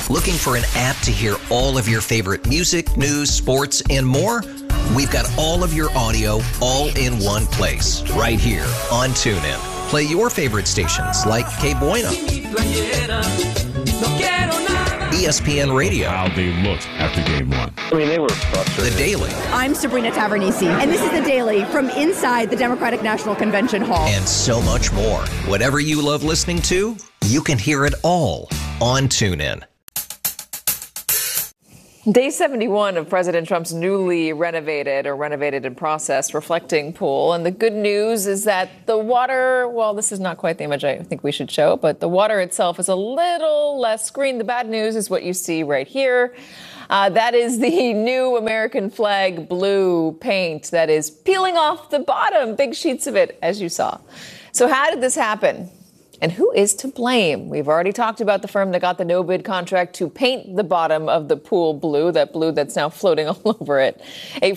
Looking for an app to hear all of your favorite music, news, sports, and more? We've got all of your audio all in one place, right here on TuneIn. Play your favorite stations like Que Buena, ESPN Radio. How they looked after game one. I mean, they were frustrated. The Daily. I'm Sabrina Tavernisi, and this is The Daily from inside the Democratic National Convention Hall. And so much more. Whatever you love listening to, you can hear it all on TuneIn. Day 71 of President Trump's newly renovated in process reflecting pool. And the good news is that the water, well, this is not quite the image I think we should show, but the water itself is a little less green. The bad news is what you see right here. That is the new American flag blue paint that is peeling off the bottom, big sheets of it, as you saw. So how did this happen? And who is to blame? We've already talked about the firm that got the no-bid contract to paint the bottom of the pool blue that's now floating all over it. A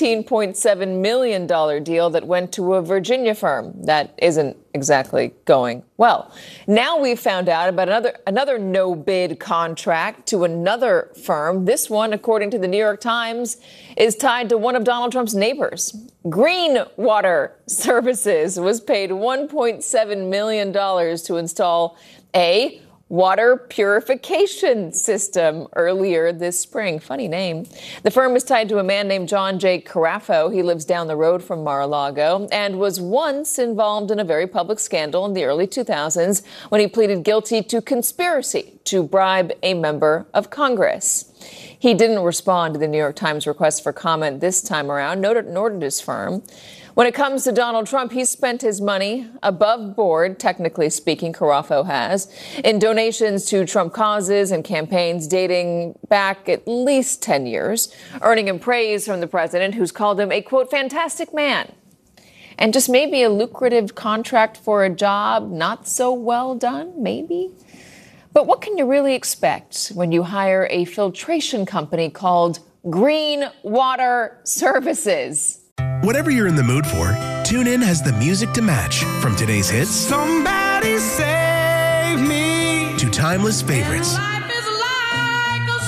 $14.7 million deal that went to a Virginia firm that isn't exactly going well. Now we've found out about another no-bid contract to another firm. This one, according to the New York Times, is tied to one of Donald Trump's neighbors. Green Water Services was paid $1.7 million to install a water purification system earlier this spring. Funny name. The firm is tied to a man named John J. Carafo. He lives down the road from Mar-a-Lago and was once involved in a very public scandal in the early 2000s when he pleaded guilty to conspiracy to bribe a member of Congress. He didn't respond to the New York Times request for comment this time around, nor did his firm. When it comes to Donald Trump, he's spent his money above board, technically speaking, Carafo has, in donations to Trump causes and campaigns dating back at least 10 years, earning him praise from the president, who's called him a, quote, fantastic man. And just maybe a lucrative contract for a job not so well done, maybe. But what can you really expect when you hire a filtration company called Green Water Services? Whatever you're in the mood for, TuneIn has the music to match. From today's hits, Somebody save me, to timeless favorites, life is like a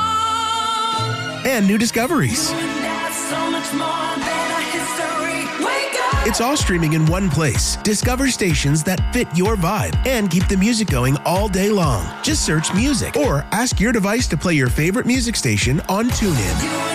song. and new discoveries. That's so much more than a history. Wake up. It's all streaming in one place. Discover stations that fit your vibe and keep the music going all day long. Just search music or ask your device to play your favorite music station on TuneIn.